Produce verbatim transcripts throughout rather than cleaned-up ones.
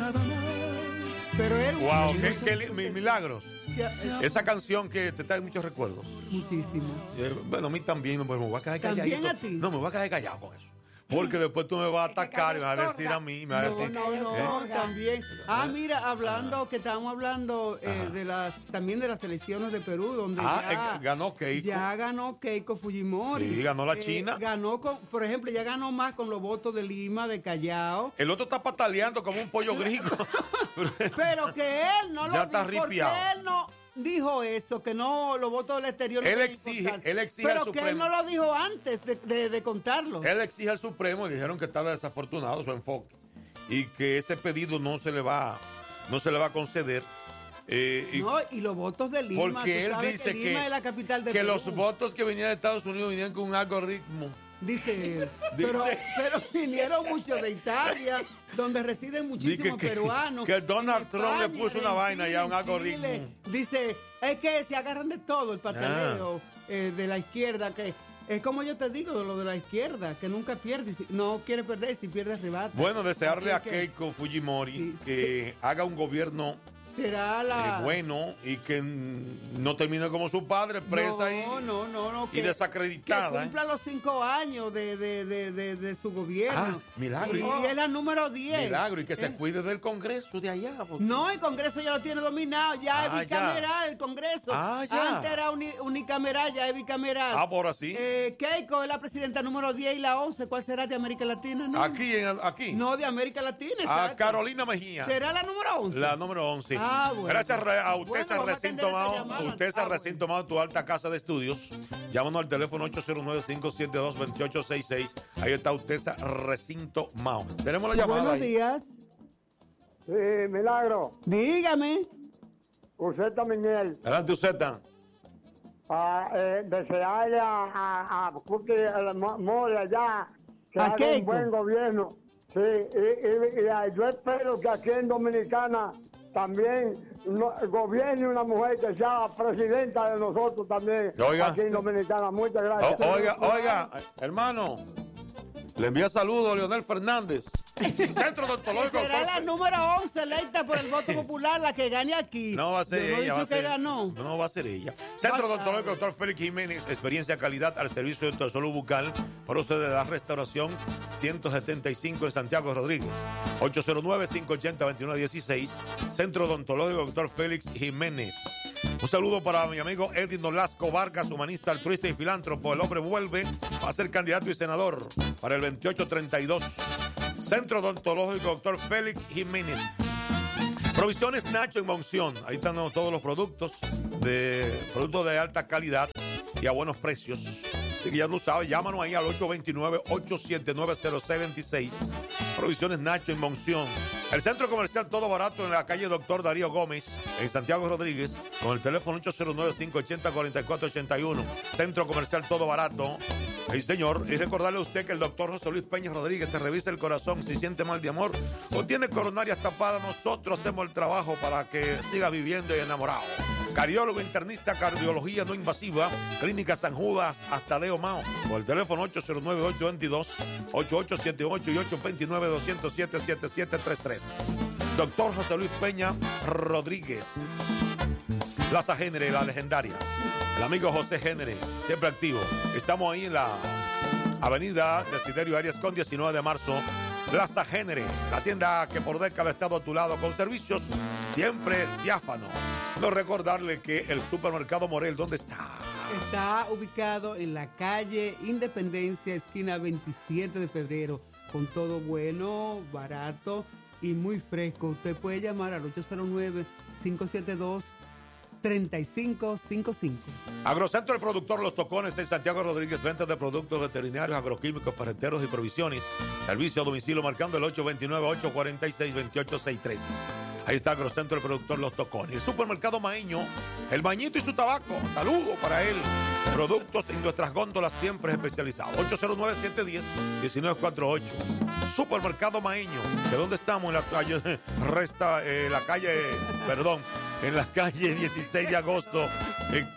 nada más. Pero era un Wow, qué, qué li- mi- milagros. Ya, eh, Esa canción que te trae muchos recuerdos. muchísimos. Eh, bueno, a mí también, pues me voy a quedar ¿También calladito. a ti? No, me voy a quedar callado con eso. Porque después tú me vas a atacar y me vas a decir a mí, me vas a No, decir. no, no, ¿eh? también. Ah, mira, hablando, que estábamos hablando eh, Ajá. de las, también de las elecciones de Perú, donde Ah, ya, eh, ganó Keiko. ya ganó Keiko Fujimori. Sí, ganó la Eh, China. Ganó, con, por ejemplo, ya ganó más con los votos de Lima, de Callao. El otro está pataleando como un pollo griego. Pero que él no lo Ya está dijo, porque ripiado. él no dijo eso, que no, los votos del exterior no Él pueden exige- contar. él exige Pero al que él Supremo. no lo dijo antes de, de, de contarlo. Él exige al Supremo y dijeron que estaba desafortunado su enfoque y que ese pedido no se le va, no se le va a conceder. eh, y No, y los votos de Lima. porque tú él sabes dice que que, Lima es la capital de que Perú. los votos que venían de Estados Unidos venían con un algoritmo. Dice él. Dice- Pero, pero vinieron muchos de Italia, donde residen muchísimos que- peruanos. que Donald en Trump le España, puso una en vaina ya, un Chile, algoritmo. Dice, es que se agarran de todo el pataleo eh, de la izquierda, que es como yo te digo, de lo de la izquierda, que nunca pierde. Si- No quiere perder, si pierde rebata. Bueno, desearle Así a que Keiko Fujimori Sí, que haga un gobierno será la... eh, bueno y que mm, no termine como su padre, presa y, no, no, no, no, y desacreditada. Que ¿eh? cumpla los cinco años de, de, de, de, de su gobierno. Ah, milagro. Y, y es la número diez. Milagro, y que se ¿Eh? cuide del Congreso de allá. porque- No, el Congreso ya lo tiene dominado, ya Ah, es ya. bicameral el Congreso. Ah, ya. Antes era uni- unicameral, ya es bicameral. Ah, por así. Eh, Keiko es la presidenta número diez y la once. ¿Cuál será de América Latina? No, Aquí, en, aquí. no de América Latina, A exacto. Carolina Mejía. ¿Será la número once? La número once. Ah, bueno. Gracias re- a usted, Bueno, se ha vamos a recién atender esta tomado, llamada. usted se ha Ah, recién bueno. tomado tu alta casa de estudios. Llámanos al teléfono ocho cero nueve, cinco siete dos, dos ocho seis seis. Ahí está usted se ha recién tomado. Tenemos la llamada. Buenos ahí. días. Sí, Milagro. Dígame. Useta Miñel. Adelante, Useta. A, eh, desearle a, a, a Cookie el Mo- Mole allá que ¿A haga Keiko? un buen gobierno. Sí, y, y- y, ah, yo espero que aquí en Dominicana también no- gobierne una mujer que sea presidenta de nosotros también. Oiga. Aquí en Dominicana. Muchas O- gracias. oiga, oiga, hermano. Le envía saludos a Leonel Fernández. Centro Odontológico. Será doctor la Fe- número once electa por el voto popular la que gane aquí. No va a ser Yo no ella, va a dice que ser, ganó. no va a ser ella. Centro Va a- Odontológico Doctor Félix Jiménez, experiencia calidad al servicio de salud bucal, procede de la restauración ciento setenta y cinco en Santiago Rodríguez. ocho cero nueve, cinco ochenta, veintinueve dieciséis. Centro Odontológico Doctor Félix Jiménez. Un saludo para mi amigo Edwin Nolasco Vargas, humanista, altruista y filántropo. El hombre vuelve a ser candidato y senador para el veintiocho treinta y dos. Centro Odontológico Doctor Félix Jiménez. Provisiones Nacho en Monción. Ahí están todos los productos de productos de alta calidad y a buenos precios. Así que ya lo sabes, llámanos ahí al ocho dos nueve, ocho siete nueve, cero seis dos seis. Provisiones Nacho en Monción. El centro comercial Todo Barato en la calle Doctor Darío Gómez, en Santiago Rodríguez, con el teléfono ocho cero nueve, cinco ochenta, cuarenta y cuatro ochenta y uno. Centro comercial Todo Barato. Sí, señor. Y recordarle a usted que el doctor José Luis Peña Rodríguez te revisa el corazón si siente mal de amor o tiene coronarias tapadas. Nosotros hacemos el trabajo para que siga viviendo y enamorado. Cardiólogo, internista, cardiología no invasiva, Clínica San Judas, hasta Leo Mao. Con el teléfono ocho cero nueve, ocho dos dos, ocho ocho siete ocho y ocho dos nueve, dos cero siete, siete siete tres tres. Doctor José Luis Peña Rodríguez. Plaza Génere, la legendaria. El amigo José Génere, siempre activo. Estamos ahí en la avenida Desiderio Arias con diecinueve de marzo. Plaza Génere, la tienda que por décadas ha estado a tu lado con servicios siempre diáfanos. No recordarle que el supermercado Morel, ¿dónde está? Está ubicado en la calle Independencia, esquina veintisiete de febrero, con todo bueno, barato y muy fresco. Usted puede llamar al ocho cero nueve, cinco siete dos, tres cinco cinco cinco. Agrocentro El Productor Los Tocones en Santiago Rodríguez, venta de productos veterinarios, agroquímicos, ferreteros y provisiones. Servicio a domicilio marcando el ocho dos nueve, ocho cuatro seis, dos ocho seis tres. Ahí está Agrocentro El Productor Los Tocones. El supermercado Maeño, el bañito y su tabaco. Saludo para él. Productos en nuestras góndolas siempre especializados. ocho cero nueve, siete uno cero, uno nueve cuatro ocho. Supermercado Maeño. ¿De dónde estamos? En la calle, resta, eh, la calle, perdón, en la calle dieciséis de agosto. En,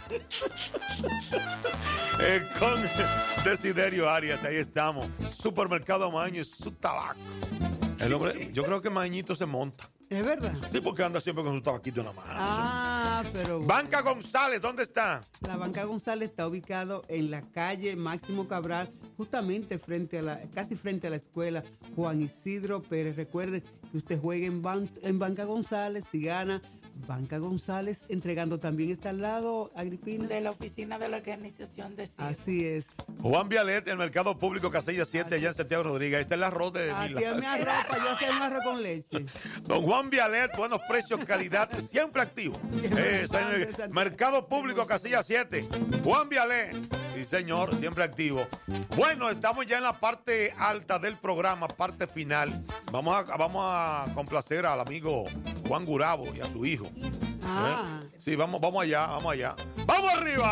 eh, con Desiderio Arias, ahí estamos. Supermercado Maeño y su tabaco. El hombre, yo creo que Mañito se monta. ¿Es verdad? Sí, porque anda siempre con su tabaquito en la mano. Ah, pero... Banca González, ¿dónde está? La Banca González está ubicado en la calle Máximo Cabral, justamente frente a la, casi frente a la escuela Juan Isidro Pérez. Recuerde que usted juegue en, Ban, en Banca González, si gana Banca González, entregando también está al lado, Agripina. De la oficina de la organización de ciegos. Así es. Juan Vialet, el Mercado Público Casilla siete, allá en Santiago Rodríguez. Este es el arroz de Aquí Mila. me arroz para yo hacer un arroz con leche. Don Juan Vialet, buenos precios, calidad, siempre activo. Eso, en el Mercado Público Casilla siete. Juan Vialet, sí señor, siempre activo. Bueno, estamos ya en la parte alta del programa, parte final. Vamos a, vamos a complacer al amigo Juan Gurabo y a su hijo. Ah. ¿Eh? Sí, vamos, vamos allá, vamos allá. ¡Vamos arriba!